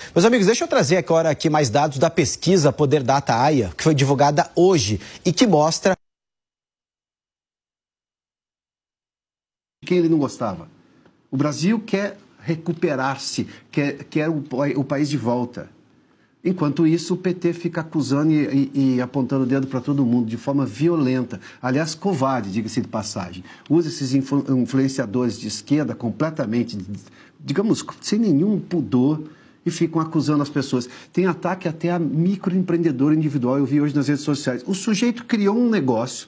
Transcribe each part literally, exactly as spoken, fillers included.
Meus amigos, deixa eu trazer agora aqui mais dados da pesquisa Poder Data A I A, que foi divulgada hoje e que mostra... Quem ele não gostava? O Brasil quer recuperar-se, quer, quer o, o país de volta. Enquanto isso, o P T fica acusando e, e, e apontando o dedo para todo mundo de forma violenta. Aliás, covarde, diga-se de passagem. Usa esses influ, influenciadores de esquerda completamente, digamos, sem nenhum pudor, e ficam acusando as pessoas. Tem ataque até a microempreendedor individual, eu vi hoje nas redes sociais. O sujeito criou um negócio,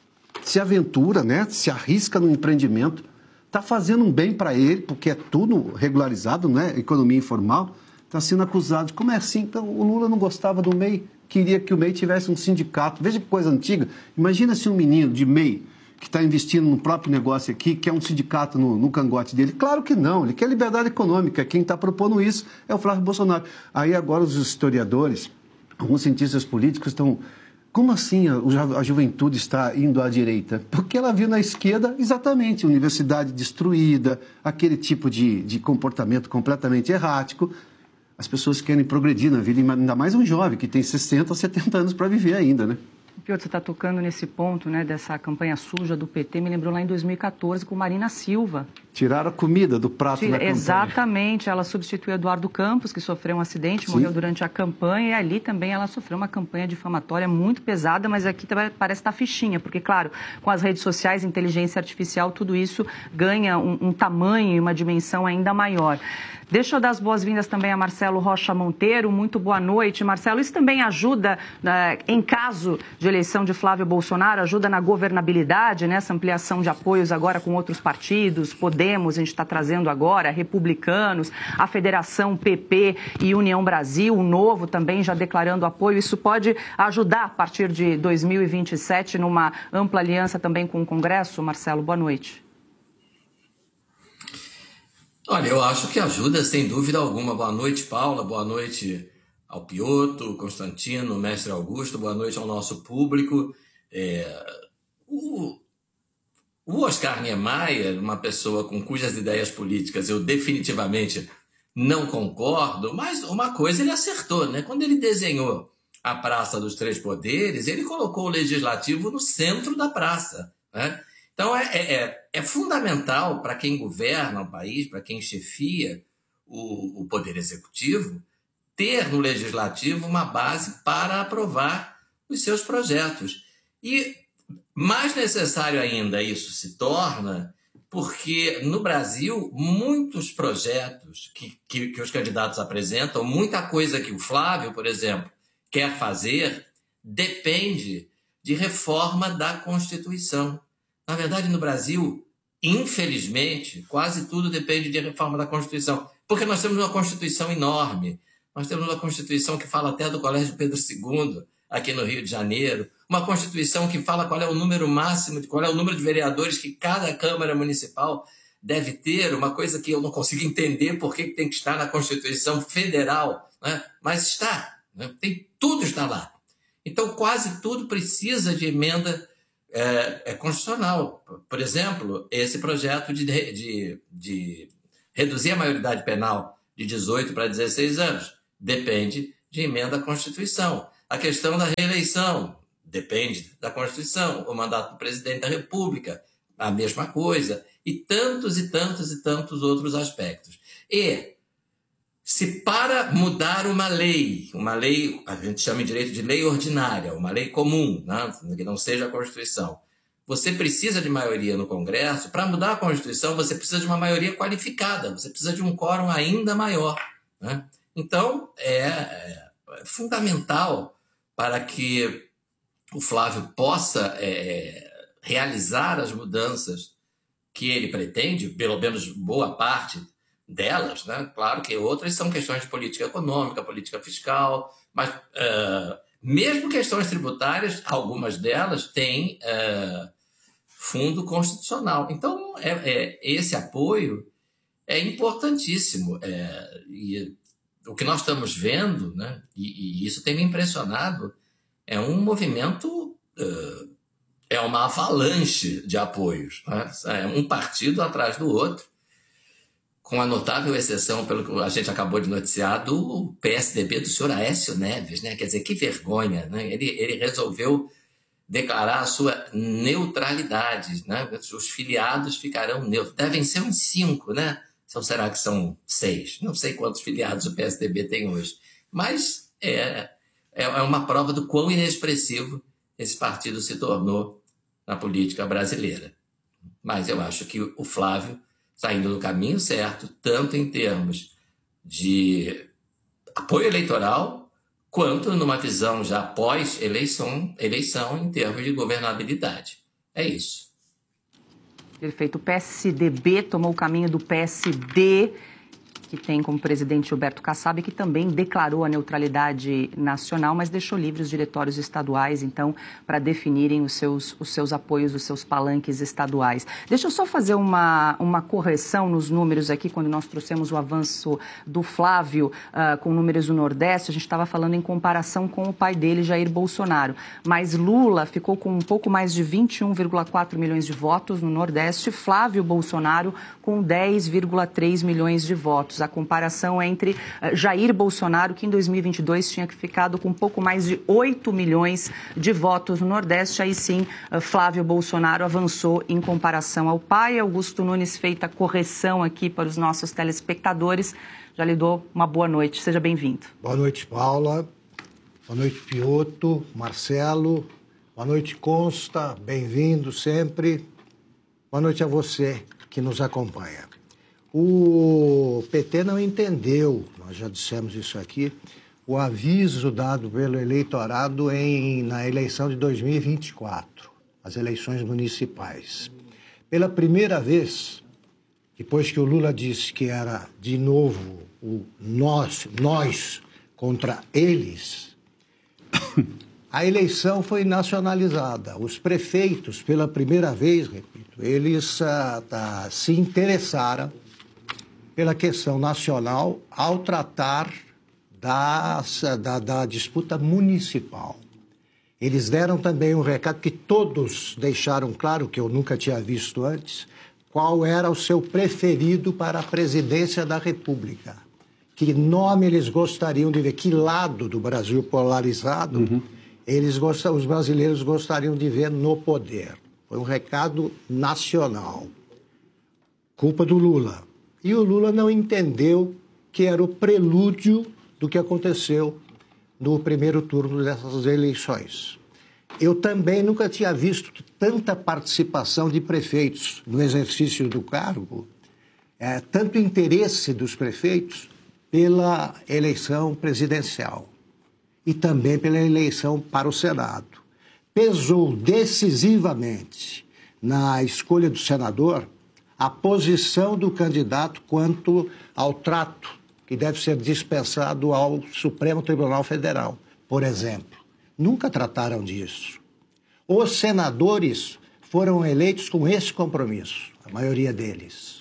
se aventura, né, se arrisca no empreendimento, está fazendo um bem para ele, porque é tudo regularizado, né, economia informal, está sendo acusado. Como é assim? Então, o Lula não gostava do M E I, queria que o M E I tivesse um sindicato. Veja que coisa antiga. Imagina se um menino de M E I, que está investindo no próprio negócio aqui, quer um sindicato no, no cangote dele. Claro que não, ele quer liberdade econômica. Quem está propondo isso é o Flávio Bolsonaro. Aí agora os historiadores, alguns cientistas políticos estão... Como assim a, a juventude está indo à direita? Porque ela viu na esquerda exatamente universidade destruída, aquele tipo de, de comportamento completamente errático. As pessoas querem progredir na vida, ainda mais um jovem que tem sessenta, setenta anos para viver ainda, né? Piotr, você está tocando nesse ponto, né, dessa campanha suja do P T, me lembrou lá em dois mil e quatorze com Marina Silva. Tiraram a comida do prato Tira, na campanha. Exatamente, ela substituiu Eduardo Campos, que sofreu um acidente, Sim. morreu durante a campanha, e ali também ela sofreu uma campanha difamatória muito pesada, mas aqui parece estar fichinha, porque, claro, com as redes sociais, inteligência artificial, tudo isso ganha um, um tamanho e uma dimensão ainda maior. Deixa eu dar as boas-vindas também a Marcelo Rocha Monteiro. Muito boa noite, Marcelo. Isso também ajuda, né, em caso de eleição de Flávio Bolsonaro, ajuda na governabilidade, né? Essa ampliação de apoios agora com outros partidos, Podemos, a gente está trazendo agora, Republicanos, a Federação P P e União Brasil, o Novo também já declarando apoio. Isso pode ajudar a partir de dois mil e vinte e sete numa ampla aliança também com o Congresso? Marcelo, boa noite. Olha, eu acho que ajuda, sem dúvida alguma. Boa noite, Paula. Boa noite ao Piotr, Constantino, mestre Augusto. Boa noite ao nosso público. É, o, o Oscar Niemeyer, uma pessoa com cujas ideias políticas eu definitivamente não concordo, mas uma coisa ele acertou, né? Quando ele desenhou a Praça dos Três Poderes, ele colocou o Legislativo no centro da praça, né? Então, é, é, é fundamental para quem governa o país, para quem chefia o, o Poder Executivo, ter no Legislativo uma base para aprovar os seus projetos. E mais necessário ainda isso se torna porque, no Brasil, muitos projetos que, que, que os candidatos apresentam, muita coisa que o Flávio, por exemplo, quer fazer, depende de reforma da Constituição. Na verdade, no Brasil, infelizmente, quase tudo depende de reforma da Constituição, porque nós temos uma Constituição enorme, nós temos uma Constituição que fala até do Colégio Pedro segundo, aqui no Rio de Janeiro, uma Constituição que fala qual é o número máximo, qual é o número de vereadores que cada Câmara Municipal deve ter, uma coisa que eu não consigo entender por que tem que estar na Constituição Federal, né? Mas está, né? Tem, tudo está lá. Então, quase tudo precisa de emenda É, é constitucional. Por exemplo, esse projeto de, de, de reduzir a maioridade penal de dezoito para dezesseis anos depende de emenda à Constituição. A questão da reeleição depende da Constituição. O mandato do presidente da República, a mesma coisa. E tantos e tantos e tantos outros aspectos. E se para mudar uma lei, uma lei, a gente chama em direito de lei ordinária, uma lei comum, né, que não seja a Constituição, você precisa de maioria no Congresso, para mudar a Constituição você precisa de uma maioria qualificada, você precisa de um quórum ainda maior, né? Então, é, é fundamental para que o Flávio possa é, realizar as mudanças que ele pretende, pelo menos boa parte delas, né? Claro que outras são questões de política econômica, política fiscal, mas uh, mesmo questões tributárias, algumas delas têm uh, fundo constitucional. Então, é, é, esse apoio é importantíssimo. É, e o que nós estamos vendo, né, e, e isso tem me impressionado, é um movimento, uh, é uma avalanche de apoios, né? É um partido atrás do outro, com a notável exceção, pelo que a gente acabou de noticiar, do P S D B do senhor Aécio Neves, né? Quer dizer, que vergonha, né? Ele, ele resolveu declarar a sua neutralidade, né? Os filiados ficarão neutros. Devem ser uns cinco, né? Ou será que são seis? Não sei quantos filiados o P S D B tem hoje. Mas é, é uma prova do quão inexpressivo esse partido se tornou na política brasileira. Mas eu acho que o Flávio está indo no caminho certo, tanto em termos de apoio eleitoral, quanto numa visão já pós-eleição, eleição em termos de governabilidade. É isso. Perfeito. O P S D B tomou o caminho do P S D, que tem como presidente Gilberto Kassab, que também declarou a neutralidade nacional, mas deixou livres os diretórios estaduais, então, para definirem os seus, os seus apoios, os seus palanques estaduais. Deixa eu só fazer uma, uma correção nos números aqui, quando nós trouxemos o avanço do Flávio uh, com números do Nordeste, a gente estava falando em comparação com o pai dele, Jair Bolsonaro, mas Lula ficou com um pouco mais de vinte e um vírgula quatro milhões de votos no Nordeste, Flávio Bolsonaro com dez vírgula três milhões de votos. A comparação é entre uh, Jair Bolsonaro, que em dois mil e vinte e dois tinha ficado com um pouco mais de oito milhões de votos no Nordeste. Aí sim, uh, Flávio Bolsonaro avançou em comparação ao pai. Augusto Nunes, feita a correção aqui para os nossos telespectadores. Já lhe dou uma boa noite. Seja bem-vindo. Boa noite, Paula. Boa noite, Piotto, Marcelo. Boa noite, Consta. Bem-vindo sempre. Boa noite a você que nos acompanha. O P T não entendeu, nós já dissemos isso aqui, o aviso dado pelo eleitorado em, na eleição de dois mil e vinte e quatro, as eleições municipais. Pela primeira vez, depois que o Lula disse que era de novo o nós, nós contra eles, a eleição foi nacionalizada. Os prefeitos, pela primeira vez, repito, eles ah, tá, se interessaram pela questão nacional ao tratar da, da, da disputa municipal. Eles deram também um recado que todos deixaram claro, que eu nunca tinha visto antes, qual era o seu preferido para a presidência da República. Que nome eles gostariam de ver, que lado do Brasil polarizado uhum. eles gostam, os brasileiros gostariam de ver no poder. Foi um recado nacional. Culpa do Lula. E o Lula não entendeu que era o prelúdio do que aconteceu no primeiro turno dessas eleições. Eu também nunca tinha visto tanta participação de prefeitos no exercício do cargo, é, tanto interesse dos prefeitos pela eleição presidencial e também pela eleição para o Senado. Pesou decisivamente na escolha do senador a posição do candidato quanto ao trato que deve ser dispensado ao Supremo Tribunal Federal, por exemplo. Nunca trataram disso. Os senadores foram eleitos com esse compromisso, a maioria deles.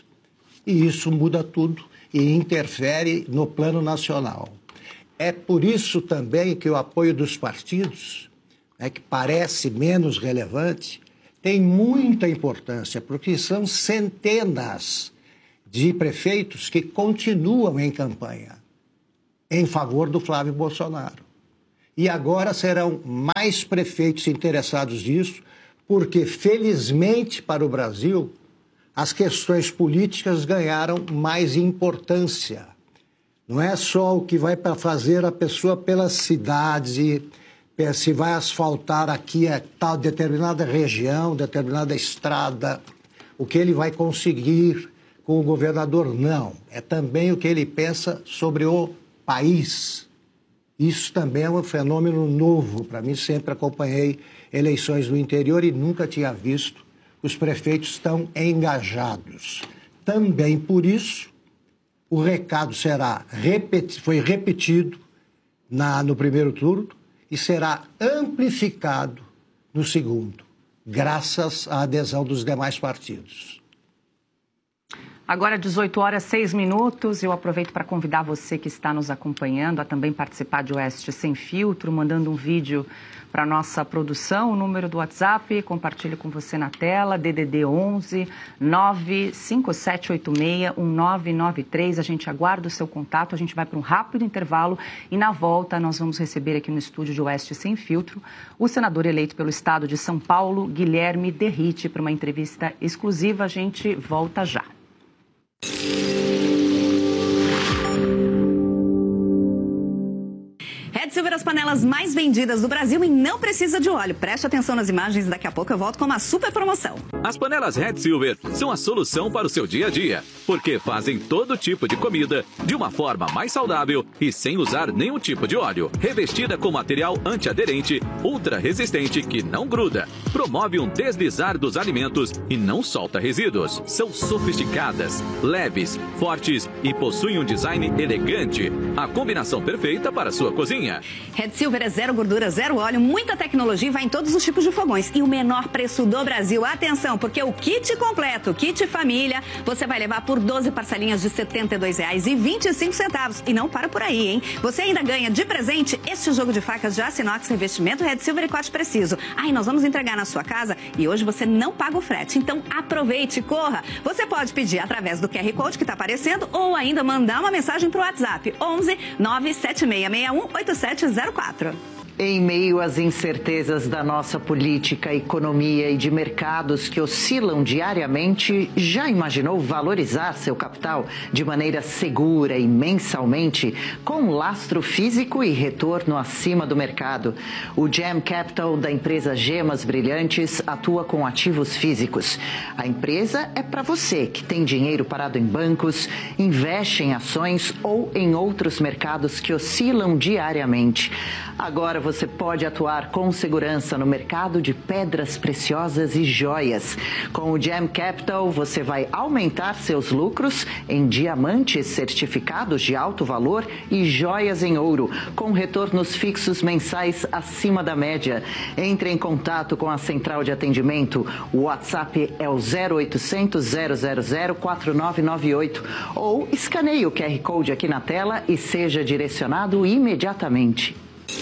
E isso muda tudo e interfere no plano nacional. É por isso também que o apoio dos partidos, né, que parece menos relevante, tem muita importância, porque são centenas de prefeitos que continuam em campanha em favor do Flávio Bolsonaro. E agora serão mais prefeitos interessados nisso, porque, felizmente para o Brasil, as questões políticas ganharam mais importância. Não é só o que vai para fazer a pessoa pela cidade, se vai asfaltar aqui a tal determinada região, determinada estrada, o que ele vai conseguir com o governador, não. É também o que ele pensa sobre o país. Isso também é um fenômeno novo. Para mim, sempre acompanhei eleições do interior e nunca tinha visto os prefeitos tão engajados. Também por isso, o recado será repeti- foi repetido na, no primeiro turno, e será amplificado no segundo, graças à adesão dos demais partidos. Agora, dezoito horas, seis minutos. Eu aproveito para convidar você que está nos acompanhando a também participar de Oeste Sem Filtro, mandando um vídeo para a nossa produção. O número do WhatsApp, compartilho com você na tela, D D D onze nove cinco sete oito seis um nove nove três. A gente aguarda o seu contato, a gente vai para um rápido intervalo e na volta nós vamos receber aqui no estúdio de Oeste Sem Filtro o senador eleito pelo estado de São Paulo, Guilherme Derrite, para uma entrevista exclusiva. A gente volta já. Red Silver, as panelas mais vendidas do Brasil e não precisa de óleo. Preste atenção nas imagens, daqui a pouco eu volto com uma super promoção. As panelas Red Silver são a solução para o seu dia a dia, porque fazem todo tipo de comida de uma forma mais saudável e sem usar nenhum tipo de óleo. Revestida com material antiaderente, ultra resistente que não gruda, promove um deslizar dos alimentos e não solta resíduos. São sofisticadas, leves, fortes e possuem um design elegante. A combinação perfeita para a sua cozinha. Red Silver é zero gordura, zero óleo, muita tecnologia e vai em todos os tipos de fogões. E o menor preço do Brasil. Atenção, porque o kit completo, kit família, você vai levar por doze parcelinhas de setenta e dois reais e vinte e cinco centavos. E não para por aí, hein? Você ainda ganha de presente este jogo de facas de aço inox, revestimento Red Silver e corte preciso. Aí nós vamos entregar na sua casa e hoje você não paga o frete. Então aproveite, corra. Você pode pedir através do Q R Code que está aparecendo ou ainda mandar uma mensagem para o WhatsApp onze nove sete seis seis um oito sete zero quatro. Em meio às incertezas da nossa política, economia e de mercados que oscilam diariamente, já imaginou valorizar seu capital de maneira segura e mensalmente, com lastro físico e retorno acima do mercado? O Gem Capital da empresa Gemas Brilhantes atua com ativos físicos. A empresa é para você que tem dinheiro parado em bancos, investe em ações ou em outros mercados que oscilam diariamente. Agora você pode atuar com segurança no mercado de pedras preciosas e joias. Com o Gem Capital, você vai aumentar seus lucros em diamantes certificados de alto valor e joias em ouro, com retornos fixos mensais acima da média. Entre em contato com a central de atendimento. O WhatsApp é o zero oitocentos, zero zero zero, quatro nove nove oito ou escaneie o Q R Code aqui na tela e seja direcionado imediatamente.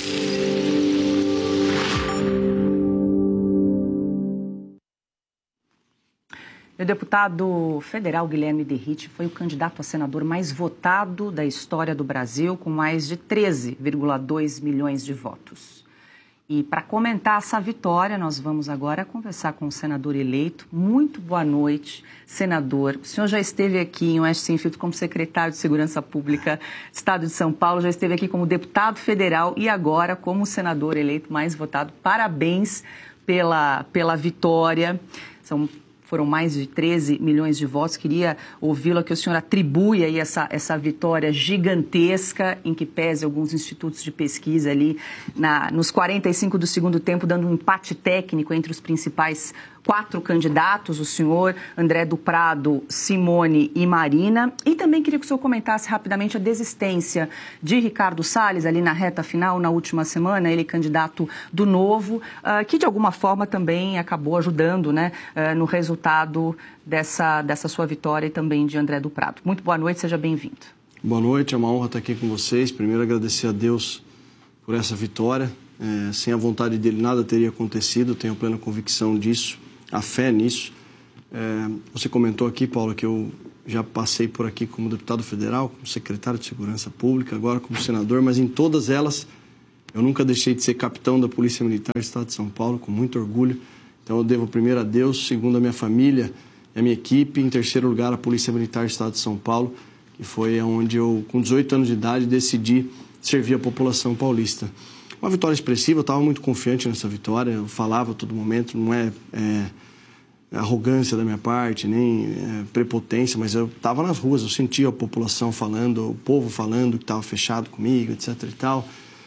O deputado federal Guilherme Derrite foi o candidato a senador mais votado da história do Brasil, com mais de treze vírgula dois milhões de votos. E para comentar essa vitória, nós vamos agora conversar com o senador eleito. Muito boa noite, senador. O senhor já esteve aqui em Oeste Sem Filtro como secretário de Segurança Pública do Estado de São Paulo, já esteve aqui como deputado federal e agora como senador eleito mais votado. Parabéns pela, pela vitória. São Foram mais de treze milhões de votos. Queria ouvi-lo que o senhor atribui aí essa, essa vitória gigantesca, em que pese alguns institutos de pesquisa ali na, nos quarenta e cinco do segundo tempo, dando um empate técnico entre os principais quatro candidatos, o senhor, André do Prado, Simone e Marina. E também queria que o senhor comentasse rapidamente a desistência de Ricardo Salles, ali na reta final, na última semana, ele candidato do Novo, uh, que de alguma forma também acabou ajudando, né, uh, no resultado dessa, dessa sua vitória e também de André do Prado. Muito boa noite, seja bem-vindo. Boa noite, é uma honra estar aqui com vocês. Primeiro, agradecer a Deus por essa vitória. É, sem a vontade dele, nada teria acontecido, tenho plena convicção disso. A fé nisso. É, você comentou aqui, Paulo, que eu já passei por aqui como deputado federal, como secretário de Segurança Pública, agora como senador, mas em todas elas eu nunca deixei de ser capitão da Polícia Militar do Estado de São Paulo, com muito orgulho. Então eu devo primeiro a Deus, segundo a minha família e a minha equipe, em terceiro lugar a Polícia Militar do Estado de São Paulo, que foi onde eu, com dezoito anos de idade, decidi servir a população paulista. Uma vitória expressiva, eu estava muito confiante nessa vitória, eu falava a todo momento, não é, é arrogância da minha parte, nem é, prepotência, mas eu estava nas ruas, eu sentia a população falando, o povo falando que estava fechado comigo, etc e tal.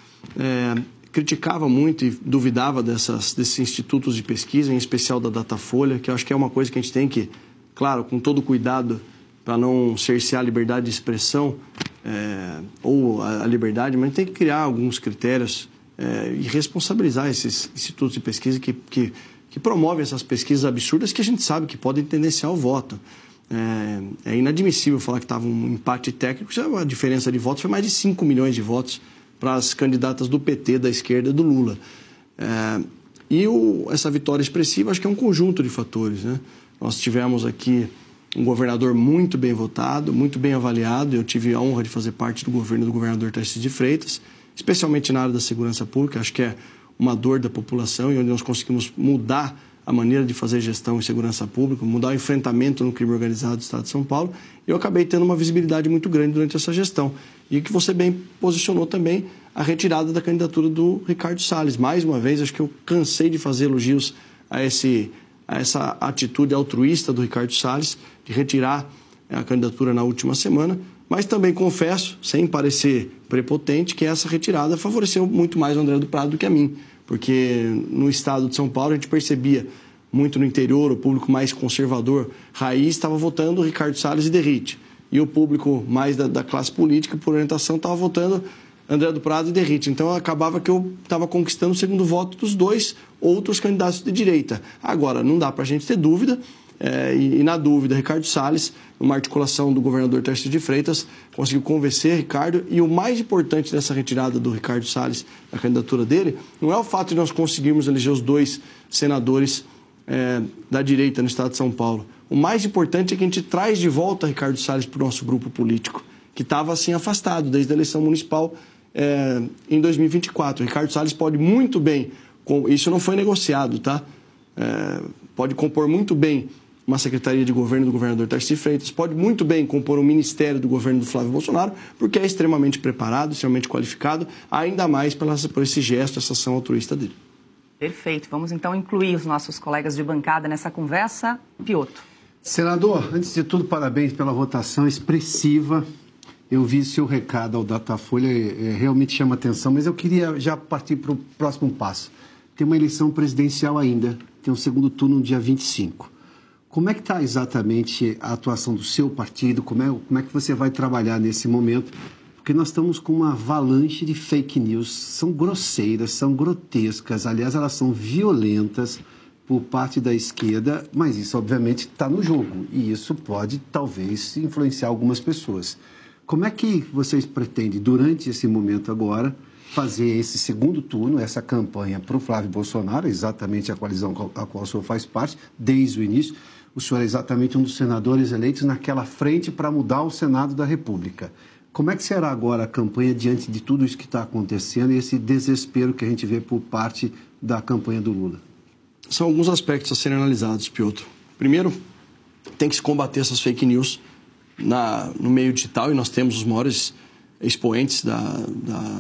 É, criticava muito e duvidava dessas, desses institutos de pesquisa, em especial da Datafolha, que eu acho que é uma coisa que a gente tem que, claro, com todo cuidado, para não cercear a liberdade de expressão é, ou a, a liberdade, mas a gente tem que criar alguns critérios É, e responsabilizar esses institutos de pesquisa que, que, que promovem essas pesquisas absurdas que a gente sabe que podem tendenciar o voto. É, é inadmissível falar que estava um empate técnico. A diferença de votos foi mais de cinco milhões de votos para as candidatas do P T, da esquerda, do Lula. É, e o, essa vitória expressiva, acho que é um conjunto de fatores, né? Nós tivemos aqui um governador muito bem votado, muito bem avaliado. Eu tive a honra de fazer parte do governo do governador Tarcísio de Freitas, especialmente na área da segurança pública. Acho que é uma dor da população e onde nós conseguimos mudar a maneira de fazer gestão em segurança pública, mudar o enfrentamento no crime organizado do Estado de São Paulo. E eu acabei tendo uma visibilidade muito grande durante essa gestão. E que você bem posicionou também a retirada da candidatura do Ricardo Salles. Mais uma vez, acho que eu cansei de fazer elogios a, esse, a essa atitude altruísta do Ricardo Salles, de retirar a candidatura na última semana. Mas também confesso, sem parecer prepotente, que essa retirada favoreceu muito mais o André do Prado do que a mim. Porque no estado de São Paulo a gente percebia muito no interior, o público mais conservador, raiz, estava votando Ricardo Salles e Derrite. E o público mais da, da classe política, por orientação, estava votando André do Prado e Derrite. Então acabava que eu estava conquistando o segundo voto dos dois outros candidatos de direita. Agora, não dá para a gente ter dúvida, é, e, e na dúvida, Ricardo Salles, numa articulação do governador Tarcísio de Freitas, conseguiu convencer Ricardo. E o mais importante dessa retirada do Ricardo Salles, da candidatura dele, não é o fato de nós conseguirmos eleger os dois senadores é, da direita no estado de São Paulo. O mais importante é que a gente traz de volta Ricardo Salles para o nosso grupo político, que estava assim afastado desde a eleição municipal é, em dois mil e vinte e quatro. O Ricardo Salles pode muito bem, com, isso não foi negociado, tá? É, pode compor muito bem uma secretaria de governo do governador Tarcísio de Freitas, pode muito bem compor um ministério do governo do Flávio Bolsonaro, porque é extremamente preparado, extremamente qualificado, ainda mais por esse gesto, essa ação altruísta dele. Perfeito. Vamos então incluir os nossos colegas de bancada nessa conversa. Piotto. Senador, antes de tudo, parabéns pela votação expressiva. Eu vi seu recado ao Datafolha, é, realmente chama atenção, mas eu queria já partir para o próximo passo. Tem uma eleição presidencial ainda, tem um segundo turno no dia vinte e cinco. Como é que está exatamente a atuação do seu partido? Como é, como é que você vai trabalhar nesse momento? Porque nós estamos com uma avalanche de fake news. São grosseiras, são grotescas. Aliás, elas são violentas por parte da esquerda, mas isso, obviamente, está no jogo. E isso pode, talvez, influenciar algumas pessoas. Como é que vocês pretendem, durante esse momento agora, fazer esse segundo turno, essa campanha para o Flávio Bolsonaro, exatamente a coalizão a qual o senhor faz parte, desde o início? O senhor é exatamente um dos senadores eleitos naquela frente para mudar o Senado da República. Como é que será agora a campanha diante de tudo isso que está acontecendo e esse desespero que a gente vê por parte da campanha do Lula? São alguns aspectos a serem analisados, Piotr. Primeiro, tem que se combater essas fake news na, no meio digital, e nós temos os maiores expoentes da, da,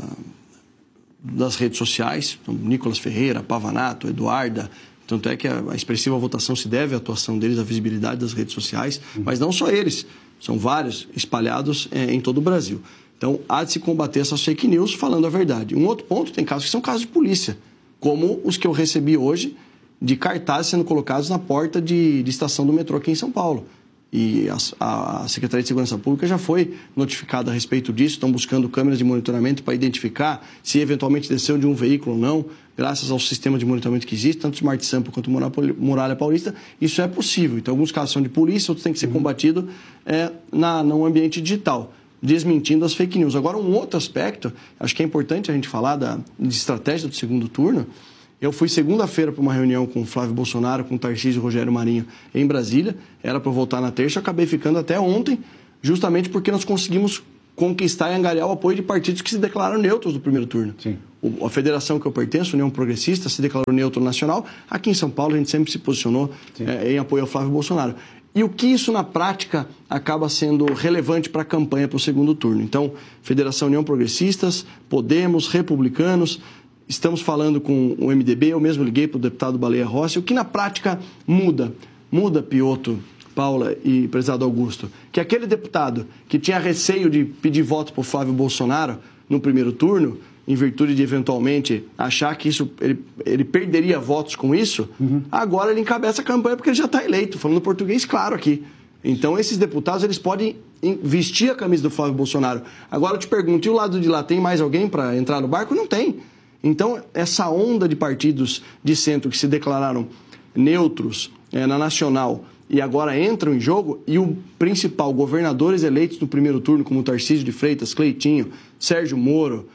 das redes sociais, então, Nicolas Ferreira, Pavanato, Eduarda. Tanto é que a, a expressiva votação se deve à atuação deles, à visibilidade das redes sociais, uhum. Mas não só eles, são vários espalhados é, em todo o Brasil. Então, há de se combater essas fake news falando a verdade. Um outro ponto, tem casos que são casos de polícia, como os que eu recebi hoje, de cartazes sendo colocados na porta de, de estação do metrô aqui em São Paulo. E a, a Secretaria de Segurança Pública já foi notificada a respeito disso, estão buscando câmeras de monitoramento para identificar se eventualmente desceu de um veículo ou não, graças ao sistema de monitoramento que existe, tanto Smart Sample quanto Muralha Paulista, isso é possível. Então, alguns casos são de polícia, outros têm que ser combatidos é, na, no ambiente digital, desmentindo as fake news. Agora, um outro aspecto, acho que é importante a gente falar da, de estratégia do segundo turno. Eu fui segunda-feira para uma reunião com o Flávio Bolsonaro, com o Tarcísio e o Rogério Marinho em Brasília. Era para eu voltar na terça, eu acabei ficando até ontem, justamente porque nós conseguimos conquistar e angariar o apoio de partidos que se declararam neutros do primeiro turno. Sim. O, a federação que eu pertenço, União Progressista, se declarou neutro nacional. Aqui em São Paulo a gente sempre se posicionou é, em apoio ao Flávio Bolsonaro. E o que isso na prática acaba sendo relevante para a campanha para o segundo turno. Então, Federação União Progressistas, Podemos, Republicanos... Estamos falando com o M D B, eu mesmo liguei para o deputado Baleia Rossi. O que na prática muda? Muda, Piotr, Paula e prezado Augusto, que aquele deputado que tinha receio de pedir voto para o Flávio Bolsonaro no primeiro turno, em virtude de eventualmente achar que isso, ele, ele perderia votos com isso, uhum. Agora ele encabeça a campanha porque ele já está eleito, falando português claro aqui. Então esses deputados eles podem vestir a camisa do Flávio Bolsonaro. Agora eu te pergunto, e o lado de lá tem mais alguém para entrar no barco? Não tem. Então, essa onda de partidos de centro que se declararam neutros é, na nacional e agora entram em jogo, e o principal, governadores eleitos no primeiro turno, como Tarcísio de Freitas, Cleitinho, Sérgio Moro,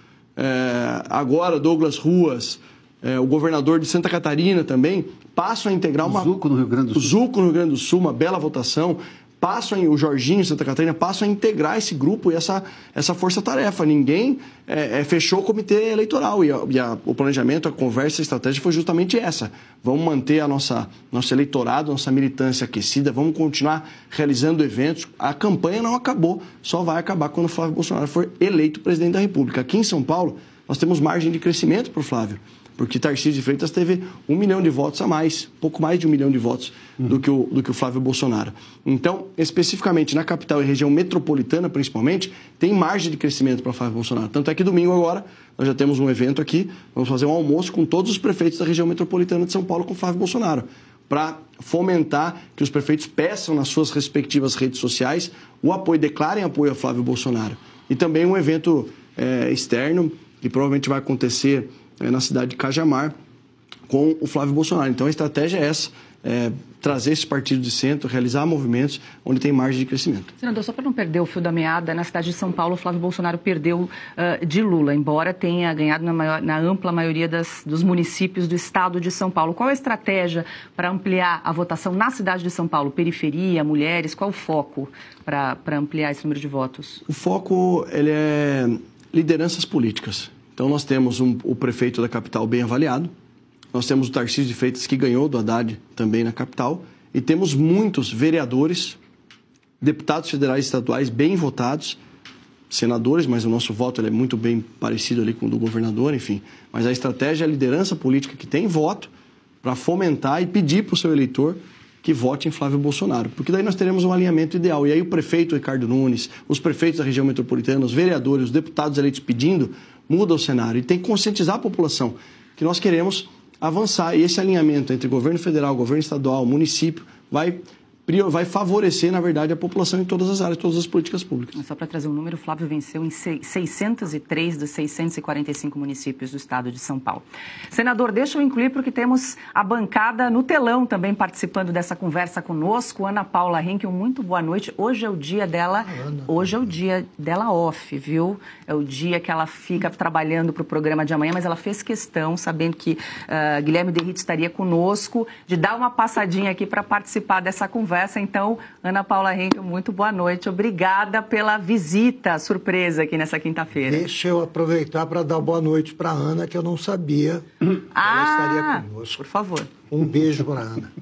é, agora Douglas Ruas, é, o governador de Santa Catarina também, passam a integrar uma... O Zuco no Rio Grande do Sul. O Zuco no Rio Grande do Sul, uma bela votação. Passam, o Jorginho, Santa Catarina, passam a integrar esse grupo e essa, essa força-tarefa. Ninguém é, é, fechou o comitê eleitoral e, a, e a, o planejamento, a conversa, a estratégia foi justamente essa. Vamos manter a nossa, nosso eleitorado, nossa militância aquecida, vamos continuar realizando eventos. A campanha não acabou, só vai acabar quando o Flávio Bolsonaro for eleito presidente da República. Aqui em São Paulo, nós temos margem de crescimento para o Flávio, porque Tarcísio de Freitas teve um milhão de votos a mais, pouco mais de um milhão de votos do que o, do que o Flávio Bolsonaro. Então, especificamente na capital e região metropolitana, principalmente, tem margem de crescimento para Flávio Bolsonaro. Tanto é que domingo agora, nós já temos um evento aqui, vamos fazer um almoço com todos os prefeitos da região metropolitana de São Paulo com o Flávio Bolsonaro, para fomentar que os prefeitos peçam nas suas respectivas redes sociais o apoio, declarem apoio a Flávio Bolsonaro. E também um evento é, externo, que provavelmente vai acontecer na cidade de Cajamar, com o Flávio Bolsonaro. Então a estratégia é essa, é, trazer esse partido de centro, realizar movimentos onde tem margem de crescimento. Senador, só para não perder o fio da meada, na cidade de São Paulo, o Flávio Bolsonaro perdeu uh, de Lula, embora tenha ganhado na, maior, na ampla maioria das, dos municípios do estado de São Paulo. Qual é a estratégia para ampliar a votação na cidade de São Paulo? Periferia, mulheres, qual o foco para ampliar esse número de votos? O foco ele é lideranças políticas. Então, nós temos um, o prefeito da capital bem avaliado, nós temos o Tarcísio de Freitas, que ganhou do Haddad também na capital, e temos muitos vereadores, deputados federais e estaduais bem votados, senadores, mas o nosso voto ele é muito bem parecido ali com o do governador, enfim. Mas a estratégia é a liderança política que tem voto para fomentar e pedir para o seu eleitor que vote em Flávio Bolsonaro, porque daí nós teremos um alinhamento ideal. E aí o prefeito Ricardo Nunes, os prefeitos da região metropolitana, os vereadores, os deputados eleitos pedindo, muda o cenário. E tem que conscientizar a população que nós queremos avançar. E esse alinhamento entre governo federal, governo estadual, município, vai, vai favorecer, na verdade, a população em todas as áreas, todas as políticas públicas. Só para trazer um número, o Flávio venceu em seiscentos e três dos seiscentos e quarenta e cinco municípios do estado de São Paulo. Senador, deixa eu incluir porque temos a bancada no telão também participando dessa conversa conosco. Ana Paula Henkel, muito boa noite. Hoje é o dia dela, hoje é o dia dela off, viu? É o dia que ela fica trabalhando para o programa de amanhã, mas ela fez questão, sabendo que uh, Guilherme Derrite estaria conosco, de dar uma passadinha aqui para participar dessa conversa. Então, Ana Paula Henkel, muito boa noite. Obrigada pela visita surpresa aqui nessa quinta-feira. Deixa eu aproveitar para dar boa noite para a Ana, que eu não sabia que ah, ela estaria conosco. Por favor. Um beijo para a Ana.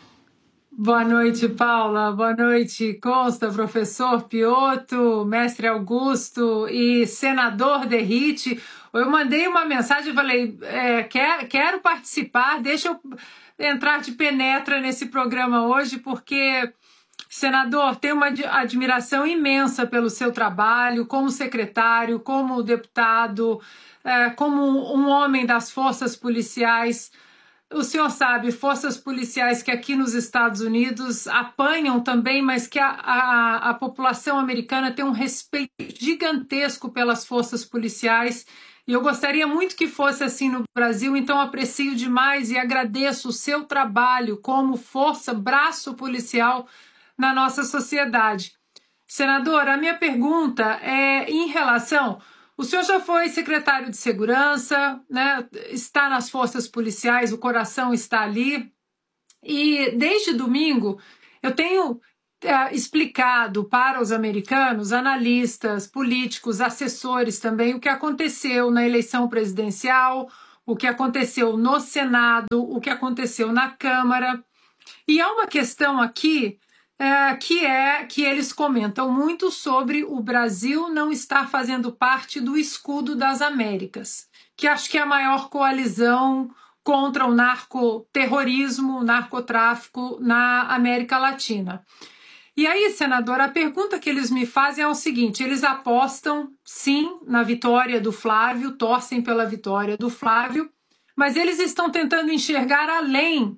Boa noite, Paula. Boa noite, Consta, professor Piotto, mestre Augusto e senador Derrite. Eu mandei uma mensagem e falei, é, quer, quero participar, deixa eu entrar de penetra nesse programa hoje, porque, senador, tenho uma admiração imensa pelo seu trabalho como secretário, como deputado, é, como um homem das forças policiais. O senhor sabe, forças policiais que aqui nos Estados Unidos apanham também, mas que a, a, a população americana tem um respeito gigantesco pelas forças policiais. E eu gostaria muito que fosse assim no Brasil, então aprecio demais e agradeço o seu trabalho como força, braço policial na nossa sociedade. Senador, a minha pergunta é em relação... O senhor já foi secretário de Segurança, né? Está nas forças policiais, o coração está ali. E desde domingo eu tenho é, explicado para os americanos, analistas, políticos, assessores também, o que aconteceu na eleição presidencial, o que aconteceu no Senado, o que aconteceu na Câmara. E há uma questão aqui... É, que é que eles comentam muito sobre o Brasil não estar fazendo parte do Escudo das Américas, que acho que é a maior coalizão contra o narcoterrorismo, o narcotráfico na América Latina. E aí, senador, a pergunta que eles me fazem é o seguinte, eles apostam, sim, na vitória do Flávio, torcem pela vitória do Flávio, mas eles estão tentando enxergar além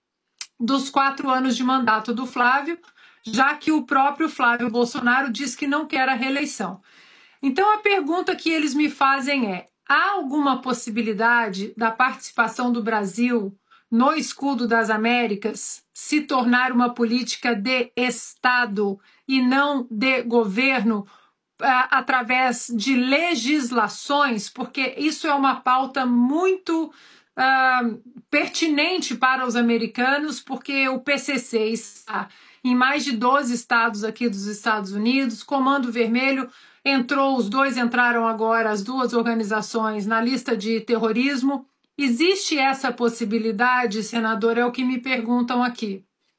dos quatro anos de mandato do Flávio, já que o próprio Flávio Bolsonaro diz que não quer a reeleição. Então, a pergunta que eles me fazem é, há alguma possibilidade da participação do Brasil no escudo das Américas se tornar uma política de Estado e não de governo, através de legislações, porque isso é uma pauta muito uh, pertinente para os americanos, porque o P C C está em mais de doze estados aqui dos Estados Unidos, Comando Vermelho entrou, os dois entraram agora, as duas organizações, na lista de terrorismo. Existe essa possibilidade, senador? É o que me perguntam aqui.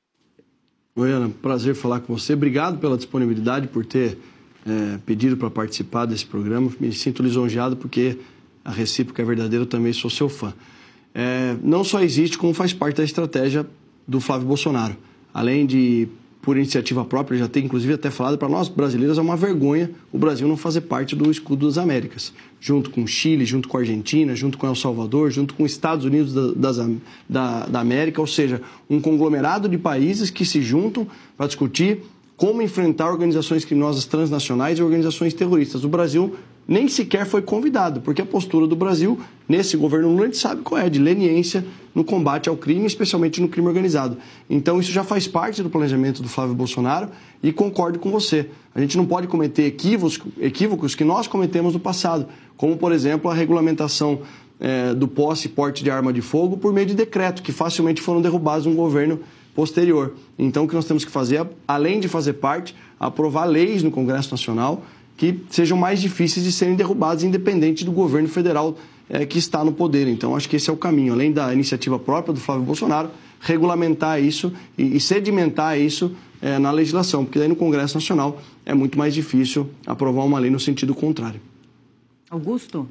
Oi, Ana, prazer falar com você. Obrigado pela disponibilidade, por ter é, pedido para participar desse programa. Me sinto lisonjeado porque a recíproca é verdadeira, eu também sou seu fã. É, não só existe, como faz parte da estratégia do Flávio Bolsonaro. Além de, por iniciativa própria, já tem inclusive até falado, para nós brasileiros é uma vergonha o Brasil não fazer parte do escudo das Américas. Junto com o Chile, junto com a Argentina, junto com El Salvador, junto com os Estados Unidos da, das, da, da América, ou seja, um conglomerado de países que se juntam para discutir como enfrentar organizações criminosas transnacionais e organizações terroristas. O Brasil nem sequer foi convidado, porque a postura do Brasil, nesse governo Lula, a gente sabe qual é, de leniência no combate ao crime, especialmente no crime organizado. Então, isso já faz parte do planejamento do Flávio Bolsonaro e concordo com você. A gente não pode cometer equívocos, equívocos que nós cometemos no passado, como, por exemplo, a regulamentação é, do posse e porte de arma de fogo por meio de decreto, que facilmente foram derrubados no governo posterior. Então, o que nós temos que fazer, além de fazer parte, aprovar leis no Congresso Nacional que sejam mais difíceis de serem derrubadas, independente do governo federal é, que está no poder. Então, acho que esse é o caminho. Além da iniciativa própria do Flávio Bolsonaro, regulamentar isso e, e sedimentar isso é, na legislação, porque daí no Congresso Nacional é muito mais difícil aprovar uma lei no sentido contrário. Augusto?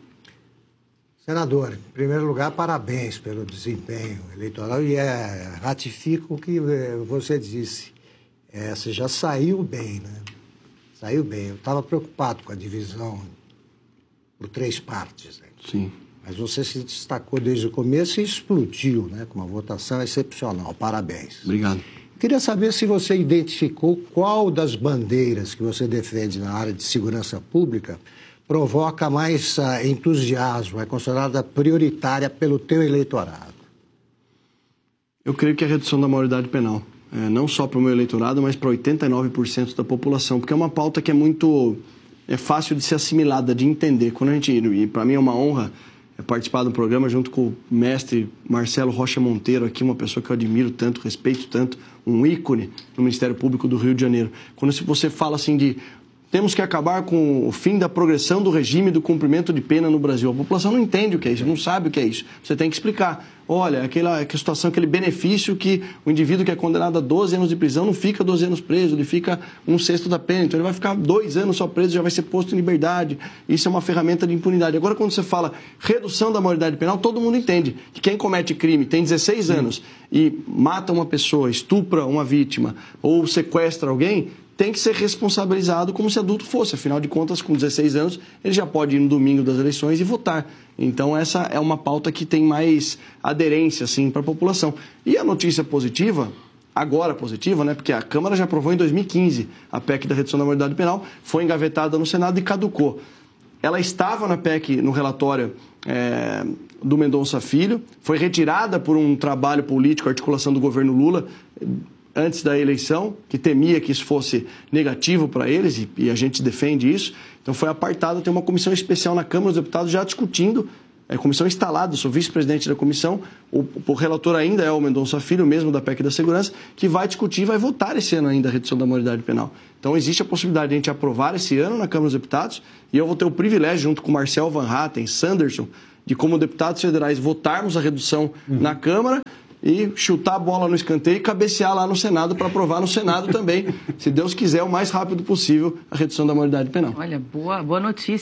Senador, em primeiro lugar, parabéns pelo desempenho eleitoral e é, ratifico o que você disse. É, você já saiu bem, né? Saiu bem. Eu estava preocupado com a divisão por três partes, né? Sim. Mas você se destacou desde o começo e explodiu, né? Com uma votação excepcional. Parabéns. Obrigado. Queria saber se você identificou qual das bandeiras que você defende na área de segurança pública provoca mais uh, entusiasmo, é considerada prioritária pelo teu eleitorado. Eu creio que é a redução da maioridade penal. É, não só para o meu eleitorado, mas para oitenta e nove por cento da população, porque é uma pauta que é muito é fácil de ser assimilada, de entender. Quando a gente, e para mim é uma honra é, participar do programa junto com o mestre Marcelo Rocha Monteiro, aqui uma pessoa que eu admiro tanto, respeito tanto, um ícone no Ministério Público do Rio de Janeiro. Quando você fala assim de temos que acabar com o fim da progressão do regime do cumprimento de pena no Brasil. A população não entende o que é isso, não sabe o que é isso. Você tem que explicar. Olha, aquela, aquela situação, aquele benefício que o indivíduo que é condenado a doze anos de prisão não fica doze anos preso, ele fica um sexto da pena. Então ele vai ficar dois anos só preso, já vai ser posto em liberdade. Isso é uma ferramenta de impunidade. Agora, quando você fala redução da maioridade penal, todo mundo entende que quem comete crime, tem dezesseis anos e mata uma pessoa, estupra uma vítima ou sequestra alguém, tem que ser responsabilizado como se adulto fosse. Afinal de contas, com dezesseis anos, ele já pode ir no domingo das eleições e votar. Então, essa é uma pauta que tem mais aderência, assim, para a população. E a notícia positiva, agora positiva, né? Porque a Câmara já aprovou em dois mil e quinze a P E C da redução da maioridade penal, foi engavetada no Senado e caducou. Ela estava na P E C, no relatório é, do Mendonça Filho, foi retirada por um trabalho político, articulação do governo Lula, antes da eleição, que temia que isso fosse negativo para eles, e, e a gente defende isso. Então foi apartada, tem uma comissão especial na Câmara dos Deputados já discutindo, é comissão instalada, sou vice-presidente da comissão, o, o relator ainda é o Mendonça Filho, mesmo da P E C da Segurança, que vai discutir e vai votar esse ano ainda a redução da maioridade penal. Então existe a possibilidade de a gente aprovar esse ano na Câmara dos Deputados, e eu vou ter o privilégio, junto com Marcel Van Hatten, Sanderson, de como deputados federais votarmos a redução uhum. na Câmara, e chutar a bola no escanteio e cabecear lá no Senado para aprovar no Senado também, se Deus quiser, o mais rápido possível, a redução da maioridade penal. Olha, boa, boa notícia.